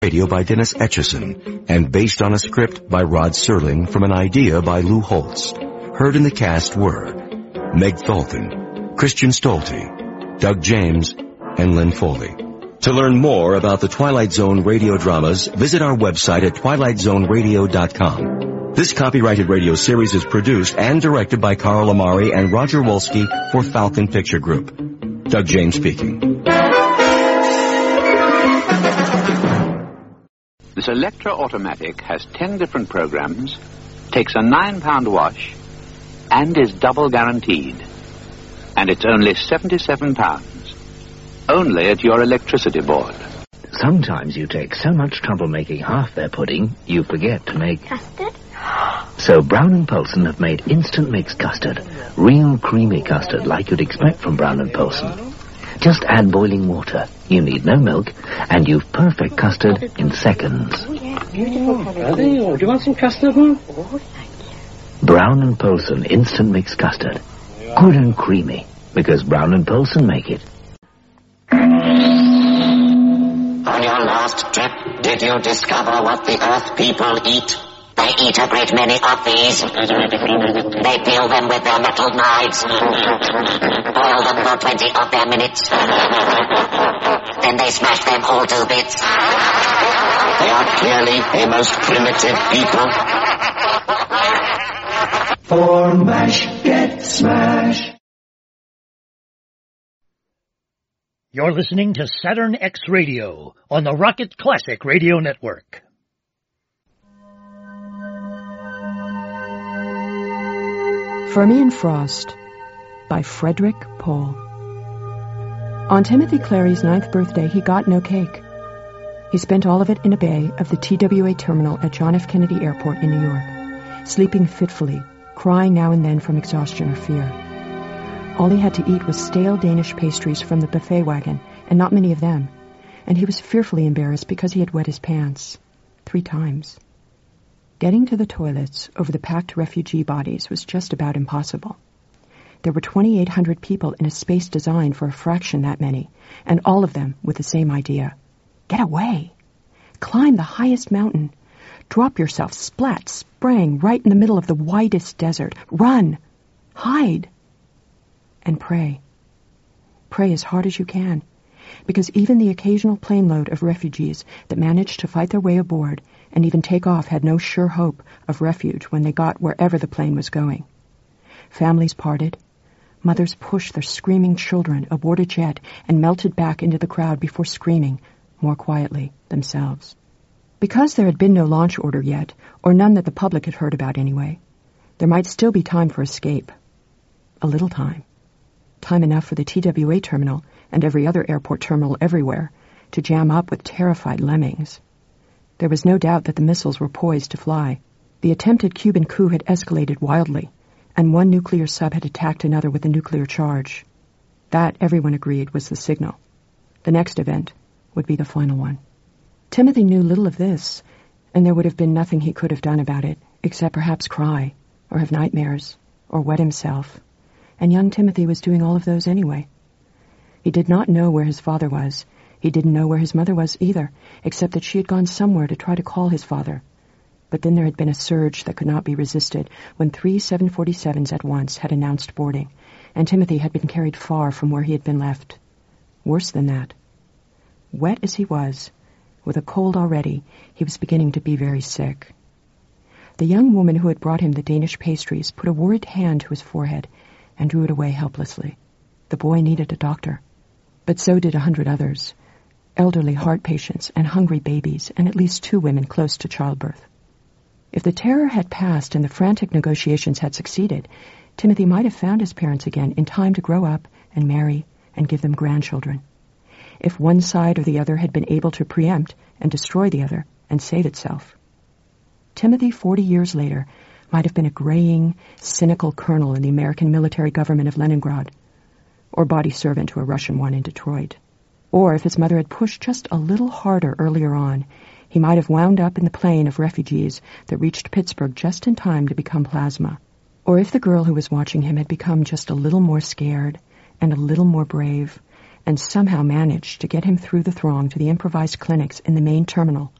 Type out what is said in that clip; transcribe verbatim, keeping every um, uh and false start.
Radio by Dennis Etchison and based on a script by Rod Serling from an idea by Lou Holtz. Heard in the cast were Meg Tholton, Christian Stolte, Doug James, and Lynn Foley. To learn more about the Twilight Zone radio dramas, visit our website at twilight zone radio dot com. This copyrighted radio series is produced and directed by Carl Amari and Roger Wolski for Falcon Picture Group. Doug James speaking. This Electra Automatic has ten different programs, takes a nine pound wash, and is double guaranteed. And it's only seventy-seven pounds. Only at your electricity board. Sometimes you take so much trouble making half their pudding, you forget to make... Custard? So Brown and Polson have made instant mix custard. Real creamy custard like you'd expect from Brown and Polson. Just add boiling water. You need no milk, and you've perfect custard in seconds. Oh, yeah, beautiful colour. Do you want some custard, Mum? Oh, thank you. Brown and Polson instant mix custard. Good and creamy, because Brown and Polson make it. On your last trip, did you discover what the Earth people eat? They eat a great many of these. They peel them with their metal knives. Boil them for twenty of their minutes. Then they smash them all to bits. They are clearly a most primitive people. For MASH, get smash. You're listening to Saturn X Radio on the Rocket Classic Radio Network. Fermi and Frost by Frederick Pohl. On Timothy Clary's ninth birthday, he got no cake. He spent all of it in a bay of the T W A terminal at John F. Kennedy Airport in New York, sleeping fitfully, crying now and then from exhaustion or fear. All he had to eat was stale Danish pastries from the buffet wagon, and not many of them, and he was fearfully embarrassed because he had wet his pants three times. Getting to the toilets over the packed refugee bodies was just about impossible. There were twenty-eight hundred people in a space designed for a fraction that many, and all of them with the same idea. Get away! Climb the highest mountain. Drop yourself, splat, sprang, right in the middle of the widest desert. Run! Hide! And pray. Pray as hard as you can, because even the occasional plane load of refugees that managed to fight their way aboard and even take off had no sure hope of refuge when they got wherever the plane was going. Families parted. Mothers pushed their screaming children aboard a jet and melted back into the crowd before screaming, more quietly, themselves. Because there had been no launch order yet, or none that the public had heard about anyway, there might still be time for escape. A little time. Time enough for the T W A terminal and every other airport terminal everywhere to jam up with terrified lemmings. There was no doubt that the missiles were poised to fly. The attempted Cuban coup had escalated wildly, and one nuclear sub had attacked another with a nuclear charge. That, everyone agreed, was the signal. The next event would be the final one. Timothy knew little of this, and there would have been nothing he could have done about it, except perhaps cry, or have nightmares, or wet himself. And young Timothy was doing all of those anyway. He did not know where his father was. He didn't know where his mother was either, except that she had gone somewhere to try to call his father. But then there had been a surge that could not be resisted when three seven forty-sevens at once had announced boarding, and Timothy had been carried far from where he had been left. Worse than that. Wet as he was, with a cold already, he was beginning to be very sick. The young woman who had brought him the Danish pastries put a worried hand to his forehead and drew it away helplessly. The boy needed a doctor. But so did a hundred others. Elderly heart patients and hungry babies, and at least two women close to childbirth. If the terror had passed and the frantic negotiations had succeeded, Timothy might have found his parents again in time to grow up and marry and give them grandchildren. If one side or the other had been able to preempt and destroy the other and save itself. Timothy, forty years later, might have been a graying, cynical colonel in the American military government of Leningrad, or body servant to a Russian one in Detroit. Or if his mother had pushed just a little harder earlier on, he might have wound up in the plane of refugees that reached Pittsburgh just in time to become plasma. Or if the girl who was watching him had become just a little more scared and a little more brave and somehow managed to get him through the throng to the improvised clinics in the main terminal